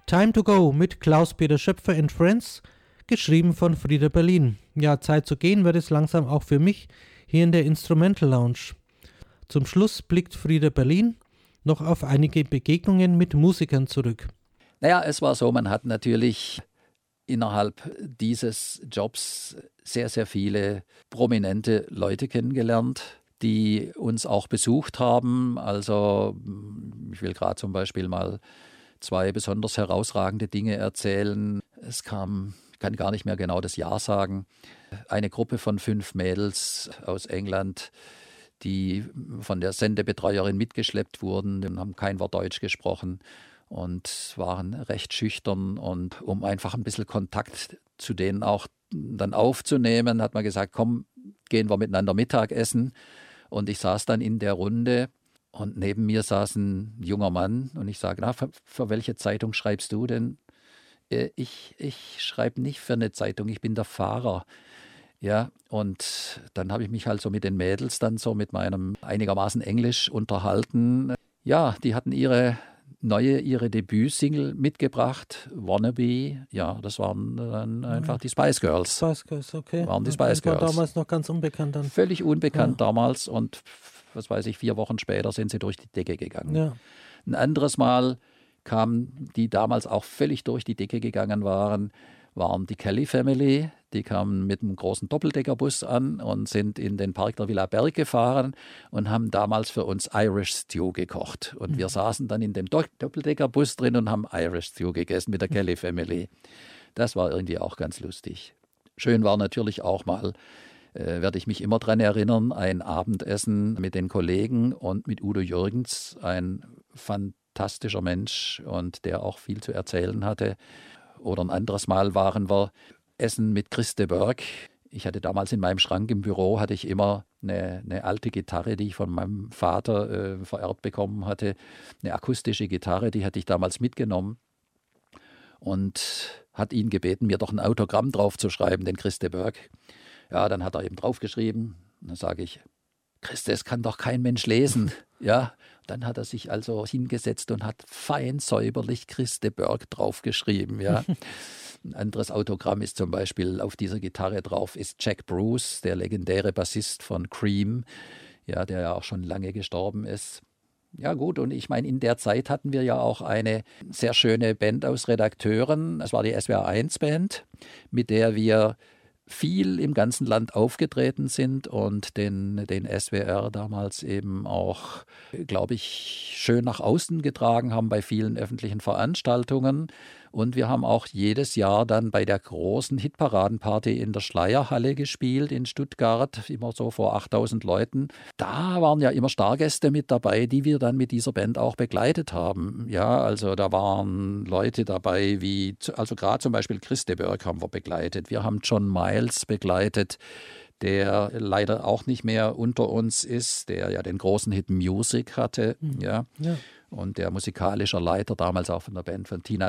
Time to Go mit Klaus-Peter Schöpfer and Friends, geschrieben von Frieder Berlin. Ja, Zeit zu gehen wird es langsam auch für mich hier in der Instrumental Lounge. Zum Schluss blickt Frieder Berlin noch auf einige Begegnungen mit Musikern zurück. Naja, es war so, man hat natürlich innerhalb dieses Jobs sehr, sehr viele prominente Leute kennengelernt, die uns auch besucht haben. Also ich will gerade zum Beispiel mal 2 besonders herausragende Dinge erzählen. Es kam, ich kann gar nicht mehr genau das Jahr sagen, eine Gruppe von 5 Mädels aus England, die von der Sendebetreuerin mitgeschleppt wurden, die haben kein Wort Deutsch gesprochen und waren recht schüchtern. Und um einfach ein bisschen Kontakt zu denen auch dann aufzunehmen, hat man gesagt, komm, gehen wir miteinander Mittagessen. Und ich saß dann in der Runde und neben mir saß ein junger Mann und ich sage, na, für welche Zeitung schreibst du denn? Ich schreibe nicht für eine Zeitung, ich bin der Fahrer. Ja, und dann habe ich mich halt so mit den Mädels dann so mit meinem einigermaßen Englisch unterhalten. Ja, die hatten ihre Debütsingle mitgebracht, Wannabe. Ja, das waren dann einfach die Spice Girls. Spice Girls, okay. Waren die Spice Girls. War damals noch ganz unbekannt dann. Völlig unbekannt damals und was weiß ich, 4 Wochen später sind sie durch die Decke gegangen. Ja. Ein anderes Mal kamen, die damals auch völlig durch die Decke gegangen waren die Kelly Family. Die kamen mit einem großen Doppeldeckerbus an und sind in den Park der Villa Berg gefahren und haben damals für uns Irish Stew gekocht. Und wir saßen dann in dem Doppeldeckerbus drin und haben Irish Stew gegessen mit der Kelly Family. Das war irgendwie auch ganz lustig. Schön war natürlich auch mal, werde ich mich immer dran erinnern, ein Abendessen mit den Kollegen und mit Udo Jürgens, ein fantastischer Mensch und der auch viel zu erzählen hatte. Oder ein anderes Mal waren wir essen mit Chris de Burgh. Ich hatte damals in meinem Schrank im Büro hatte ich immer eine alte Gitarre, die ich von meinem Vater vererbt bekommen hatte. Eine akustische Gitarre, die hatte ich damals mitgenommen und hat ihn gebeten, mir doch ein Autogramm drauf zu schreiben, den Chris de Burgh. Ja, dann hat er eben draufgeschrieben. Und dann sage ich, Chris, das kann doch kein Mensch lesen. Ja, dann hat er sich also hingesetzt und hat fein säuberlich Chris de Burgh draufgeschrieben. Ja. Ein anderes Autogramm ist zum Beispiel auf dieser Gitarre drauf, ist Jack Bruce, der legendäre Bassist von Cream, ja, der ja auch schon lange gestorben ist. Ja gut, und ich meine, in der Zeit hatten wir ja auch eine sehr schöne Band aus Redakteuren. Es war die SWR1-Band, mit der wir viel im ganzen Land aufgetreten sind und den SWR damals eben auch, glaube ich, schön nach außen getragen haben bei vielen öffentlichen Veranstaltungen. Und wir haben auch jedes Jahr dann bei der großen Hitparadenparty in der Schleierhalle gespielt in Stuttgart, immer so vor 8000 Leuten. Da waren ja immer Stargäste mit dabei, die wir dann mit dieser Band auch begleitet haben. Ja, also da waren Leute dabei also gerade zum Beispiel Chris de Burgh haben wir begleitet. Wir haben John Miles begleitet, der leider auch nicht mehr unter uns ist, der ja den großen Hit Music hatte, ja. Und der musikalische Leiter damals auch von der Band von Tina